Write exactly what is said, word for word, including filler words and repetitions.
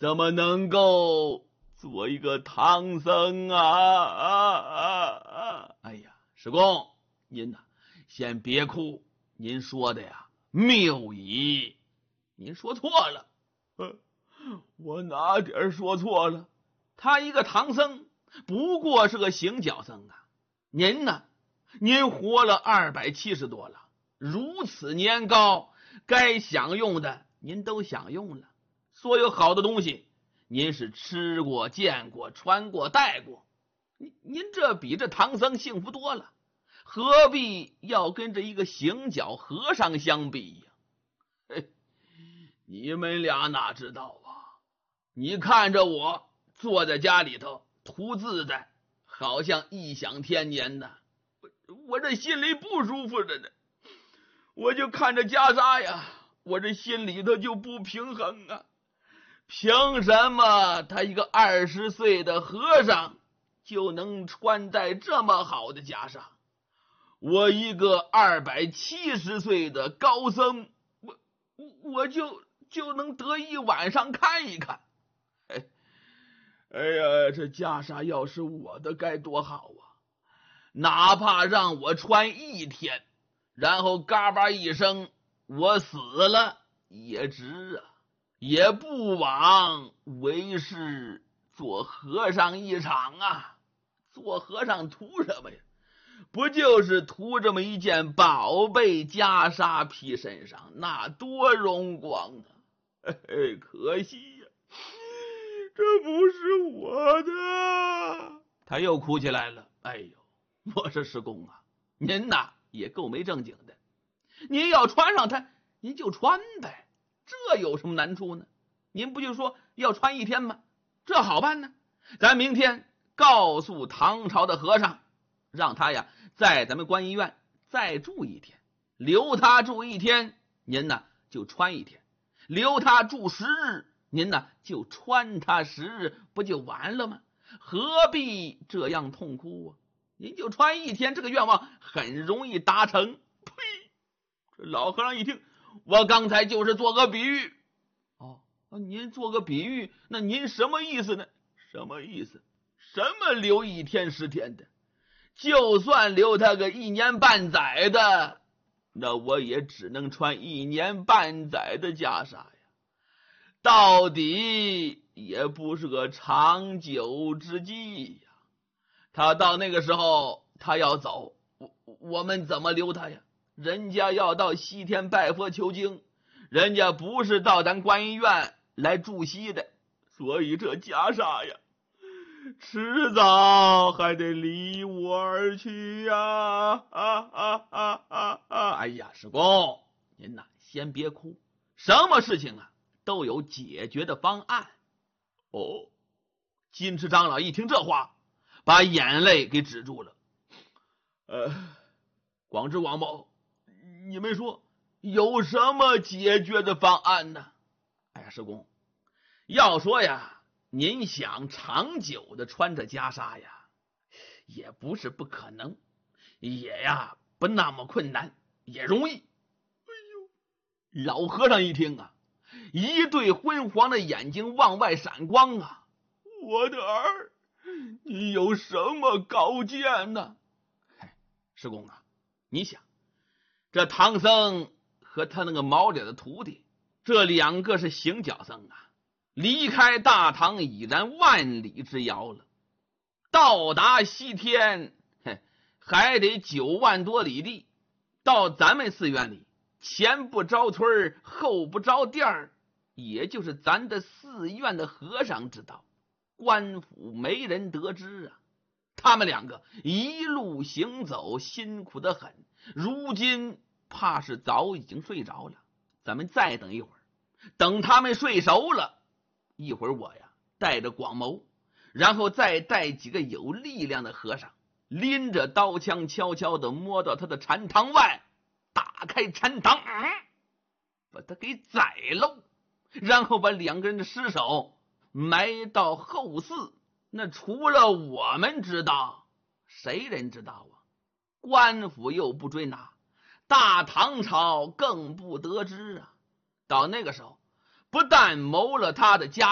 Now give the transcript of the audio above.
怎么能够做一个唐僧啊啊啊啊！哎呀，师公，您呐，先别哭，您说的呀谬矣，您说错了。呃，我哪点说错了？他一个唐僧，不过是个行脚僧啊。您呢？您活了二百七十多了，如此年高，该享用的您都享用了，所有好的东西您是吃过、见过、穿过、戴过，您您这比这唐僧幸福多了，何必要跟这一个行脚和尚相比呀？嘿，你们俩哪知道啊？你看着我坐在家里头图自在，好像异想天年的，我我这心里不舒服着呢。我就看着袈裟呀，我这心里头就不平衡啊。凭什么他一个二十岁的和尚就能穿戴这么好的袈裟？我一个二百七十岁的高僧，我我就就能得一晚上看一看。哎，哎呀，这袈裟要是我的该多好啊！哪怕让我穿一天，然后嘎巴一声我死了也值啊，也不枉为师做和尚一场啊。做和尚图什么呀？不就是图这么一件宝贝袈裟披身上，那多荣光啊！嘿嘿，可惜呀，这不是我的。他又哭起来了。哎呦，我说师公啊，您呐也够没正经的，您要穿上它您就穿呗，这有什么难处呢？您不就说要穿一天吗？这好办呢，咱明天告诉唐朝的和尚，让他呀在咱们观音院再住一天，留他住一天，您呢就穿一天，留他住十日，您呢就穿他十日，不就完了吗？何必这样痛哭啊？您就穿一天，这个愿望很容易达成。呸！这老和尚一听，我刚才就是做个比喻。哦，您做个比喻，那您什么意思呢？什么意思？什么留一天十天的？就算留他个一年半载的，那我也只能穿一年半载的袈裟呀，到底也不是个长久之计呀。他到那个时候他要走，我我们怎么留他呀？人家要到西天拜佛求经，人家不是到咱观音院来住西的，所以这袈裟呀迟早还得离我而去呀！啊啊啊啊啊！哎呀，师公，您呐先别哭，什么事情啊都有解决的方案。哦，金池长老一听这话，把眼泪给止住了。呃，广智广某，你们说有什么解决的方案呢？哎呀，师公，要说呀，您想长久的穿着袈裟呀，也不是不可能，也呀不那么困难，也容易。哎呦，老和尚一听啊，一对昏黄的眼睛往外闪光啊！我的儿，你有什么高见呢？哎，师公啊，你想，这唐僧和他那个毛脸的徒弟，这两个是行脚僧啊，离开大唐已然万里之遥了，到达西天还得九万多里地。到咱们寺院里，前不着村后不着店，也就是咱的寺院的和尚知道，官府没人得知啊。他们两个一路行走，辛苦得很，如今怕是早已经睡着了。咱们再等一会儿，等他们睡熟了，一会儿我呀带着广谋，然后再带几个有力量的和尚，拎着刀枪悄悄地摸到他的禅堂外，打开禅堂，嗯，把他给宰喽，然后把两个人的尸首埋到后寺。那除了我们知道，谁人知道啊？官府又不追拿，大唐朝更不得知啊。到那个时候，不但谋了他的家